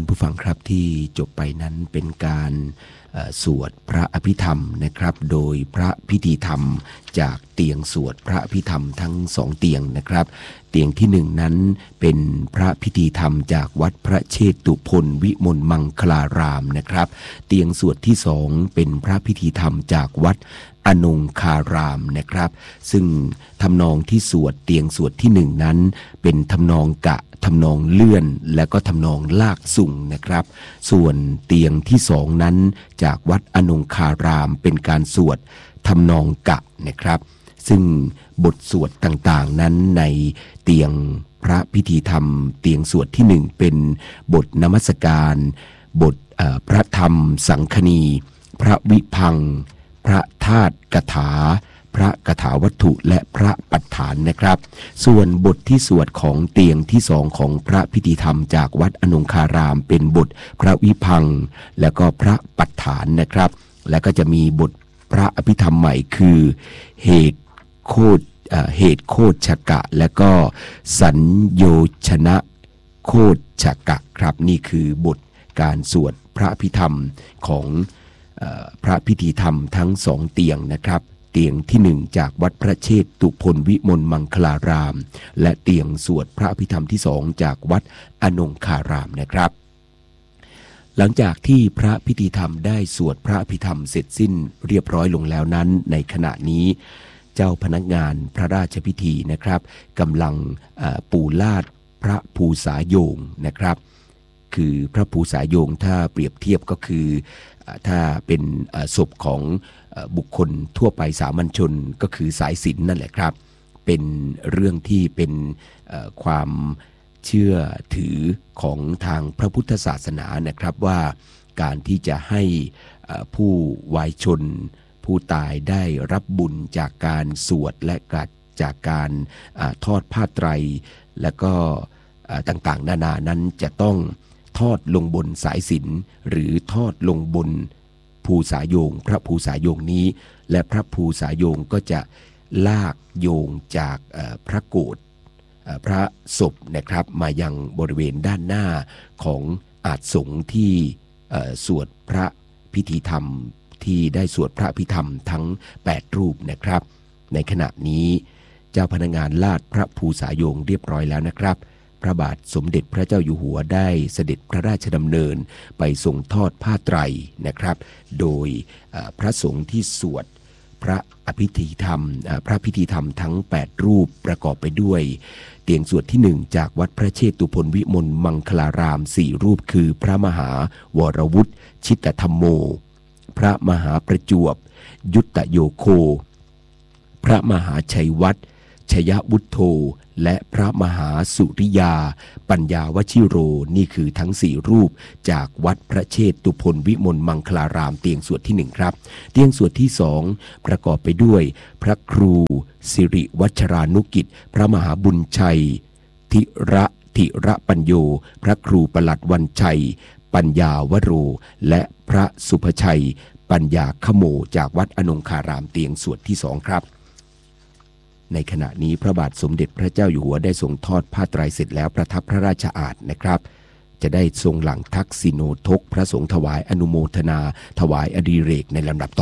านผู้ฟังครับที่จบไปนั้นเป็นการสวดพระอภิธรรมนะครับโดยพระพิธีธรรมจากเตียงสวดพระอภิธรรมทั้งสองเตียงนะครับเตียงที่หนึ่งนั้นเป็นพระพิธีธรรมจากวัดพระเชตุพนวิมลมังคลารามนะครับเตียงสวดที่สองเป็นพระพิธีธรรมจากวัดอนงคารามนะครับซึ่งทำนองที่สวดเตียงสวดที่หนึ่งนั้นเป็นทำนองกะทำนองเลื่อนและก็ทำนองลากสุ่งนะครับส่วนเตียงที่สองนั้นจากวัดอนงคารามเป็นการสวดทำนองกะนะครับซึ่งบทสวดต่างๆนั้นในเตียงพระพิธีธรรมเตียงสวดที่หนึ่งเป็นบทนมัสการบทพระธรรมสังคณีพระวิพังค์พระธาตุกถาพระกถาวัตถุและพระปัฏฐานนะครับส่วนบทที่สวดของเตียงที่สองของพระพิธีธรรมจากวัดอนงคารามเป็นบทพระวิพังค์และก็พระปัฏฐานนะครับและก็จะมีบทพระอภิธรรมใหม่คือเหตุโคชกะและก็สัญโยชนะโคชกะครับนี่คือบทการสวดพระอภิธรรมของพระพิธีธรรมทั้งสองเตียงนะครับเตียงที่หนึ่งจากวัดพระเชตุพนวิมลมังคลารามและเตียงสวดพระอภิธรรมที่สองจากวัดอนงคารามนะครับหลังจากที่พระพิธีธรรมได้สวดพระอภิธรรมเสร็จสิ้นเรียบร้อยลงแล้วนั้นในขณะนี้เจ้าพนักงานพระราชพิธีนะครับกำลังปูลาดพระภูษาโยงนะครับคือพระภูษาโยงถ้าเปรียบเทียบก็คือถ้าเป็นศพของบุคคลทั่วไปสามัญชนก็คือสายศีลนั่นแหละครับเป็นเรื่องที่เป็นความเชื่อถือของทางพระพุทธศาสนานะครับว่าการที่จะให้ผู้วายชนผู้ตายได้รับบุญจากการสวดและจากการทอดผ้าไตรและก็ต่างๆนานานั้นจะต้องทอดลงบนสายสิญจน์หรือทอดลงบนภูษาโยงพระภูษาโยงนี้และพระภูษาโยงก็จะลากโยงจากพระโกฐพระศพนะครับมายังบริเวณด้านหน้าของอาสงฆ์ที่สวดพระพิธีธรรมที่ได้สวดพระพิธรรมทั้ง8รูปนะครับในขณะนี้เจ้าพนักงานลาดพระภูษาโยงเรียบร้อยแล้วนะครับพระบาทสมเด็จพระเจ้าอยู่หัวได้เสด็จพระราชดำเนินไปทรงทอดผ้าไตรนะครับโดยพระสงฆ์ที่สวดพระพิธีธรรมทั้ง8รูปประกอบไปด้วยเตียงสวดที่1จากวัดพระเชตุพนวิมลมังคลาราม4รูปคือพระมหาวรวุฒิชิตธรรมโมพระมหาประจวบยุตโยโคพระมหาชัยวัฒน์ชยวุฒโธและพระมหาสุริยาปัญญาวชิโรนี่คือทั้ง4รูปจากวัดพระเชตุพนวิมลมังคลารามเตียงสวดที่1ครับเตียงสวดที่2ประกอบไปด้วยพระครูสิริวัชรานุกิจพระมหาบุญชัยธิระปัญโยพระครูประหลัดวันชัยปัญญาวโรและพระสุภชัยปัญญาขโมจากวัดอนงคารามเตียงสวดที่2ครับในขณะนี้พระบาทสมเด็จพระเจ้าอยู่หัวได้ทรงทอดผ้าไตรเสร็จแล้วประทับพระราชอาสน์นะครับจะได้ทรงหลังทักษิโนทกพระสงฆ์ถวายอนุโมทนาถวายอดิเรกในลำดับต่อ